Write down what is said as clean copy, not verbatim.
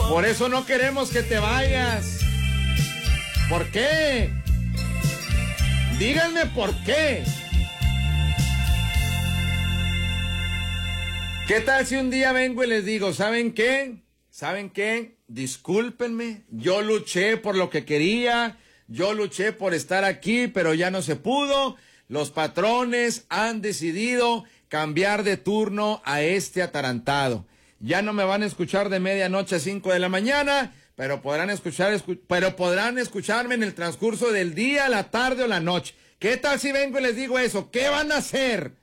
Por eso no queremos que te vayas. ¿Por qué? Díganme por qué. ¿Qué tal si un día vengo y les digo, ¿saben qué? ¿Saben qué? Discúlpenme, yo luché por lo que quería, yo luché por estar aquí, pero ya no se pudo. Los patrones han decidido cambiar de turno a este atarantado. Ya no me van a escuchar de medianoche a 5 de la mañana, pero podrán escucharme en el transcurso del día, la tarde o la noche. ¿Qué tal si vengo y les digo eso? ¿Qué van a hacer?